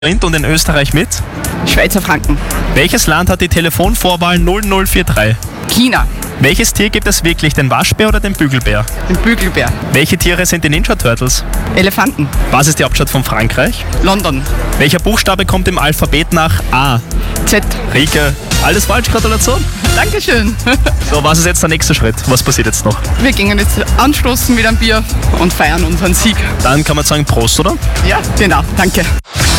Sprint und in Österreich mit? Schweizer Franken. Welches Land hat die Telefonvorwahl 0043? China. Welches Tier gibt es wirklich, den Waschbär oder den Bügelbär? Den Bügelbär. Welche Tiere sind die Ninja Turtles? Elefanten. Was ist die Hauptstadt von Frankreich? London. Welcher Buchstabe kommt im Alphabet nach A? Z. Rike, alles falsch, Gratulation. Dankeschön. So, was ist jetzt der nächste Schritt? Was passiert jetzt noch? Wir gehen jetzt anstoßen mit einem Bier und feiern unseren Sieg. Dann kann man sagen Prost, oder? Ja, genau. Danke.